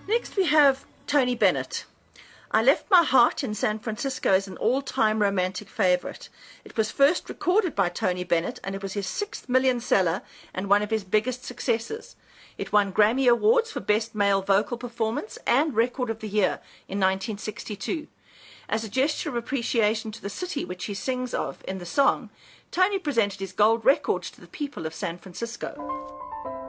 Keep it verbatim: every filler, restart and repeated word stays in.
Next we have Tony Bennett. I Left My Heart in San Francisco is an all-time romantic favourite. It was first recorded by Tony Bennett and it was his sixth million seller and one of his biggest successes. It won Grammy Awards for Best Male Vocal Performance and Record of the Year in nineteen sixty-two. As a gesture of appreciation to the city which he sings of in the song, Tony presented his gold record to the people of San Francisco.